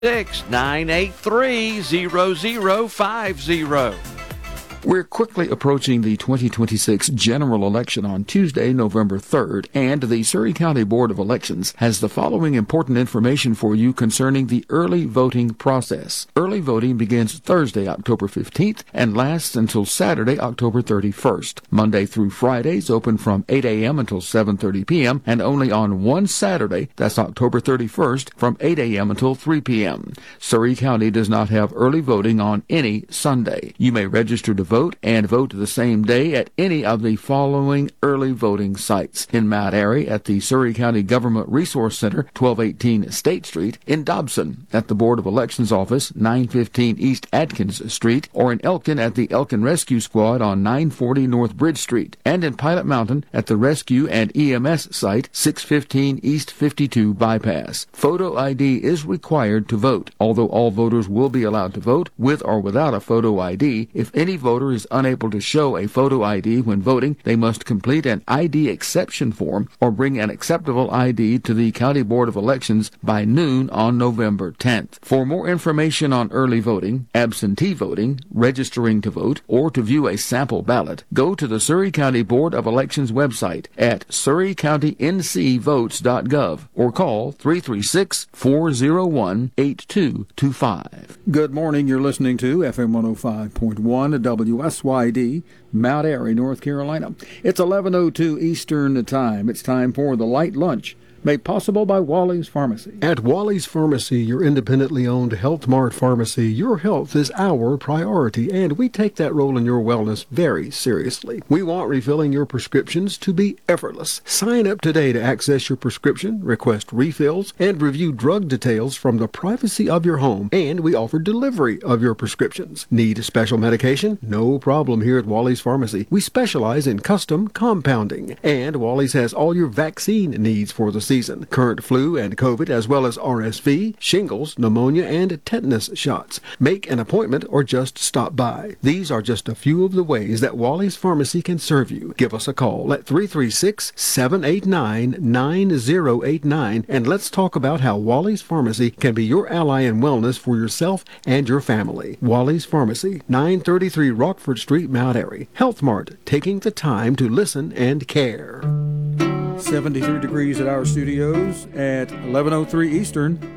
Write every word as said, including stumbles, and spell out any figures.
six nine eight three zero zero five zero. We're quickly approaching the twenty twenty-six general election on Tuesday, November third, and the Surry County Board of Elections has the following important information for you concerning the early voting process. Early voting begins Thursday, October fifteenth, and lasts until Saturday, October thirty-first. Monday through Fridays open from eight a.m. until seven thirty p.m., and only on one Saturday, that's October thirty-first, from eight a.m. until three p.m. Surry County does not have early voting on any Sunday. You may register to vote and vote the same day at any of the following early voting sites: in Mount Airy at the Surry County Government Resource Center, twelve eighteen State Street; in Dobson at the Board of Elections Office, nine fifteen East Atkins Street; or in Elkin at the Elkin Rescue Squad on nine forty North Bridge Street; and in Pilot Mountain at the Rescue and E M S site, six fifteen East fifty-two Bypass. Photo I D is required to vote. Although all voters will be allowed to vote, with or without a photo I D, if any voter is unable to show a photo I D when voting, they must complete an I D exception form or bring an acceptable I D to the County Board of Elections by noon on November tenth. For more information on early voting, absentee voting, registering to vote, or to view a sample ballot, go to the Surry County Board of Elections website at surry county n c votes dot gov or call three three six, four zero one, eight two two five. Good morning. You're listening to F M one oh five point one W S Y D, Mount Airy, North Carolina. It's eleven oh two Eastern Time. It's time for the Light Lunch, made possible by Wally's Pharmacy. At Wally's Pharmacy, your independently owned Health Mart pharmacy, your health is our priority, and we take that role in your wellness very seriously. We want refilling your prescriptions to be effortless. Sign up today to access your prescription, request refills, and review drug details from the privacy of your home, and we offer delivery of your prescriptions. Need special medication? No problem here at Wally's Pharmacy. We specialize in custom compounding, and Wally's has all your vaccine needs for the season. Current flu and COVID, as well as R S V, shingles, pneumonia, and tetanus shots. Make an appointment or just stop by. These are just a few of the ways that Wally's Pharmacy can serve you. Give us a call at three three six, seven eight nine, nine zero eight nine, and let's talk about how Wally's Pharmacy can be your ally in wellness for yourself and your family. Wally's Pharmacy, nine thirty-three Rockford Street, Mount Airy. Health Mart, taking the time to listen and care. seventy-three degrees at our studios at eleven oh three Eastern.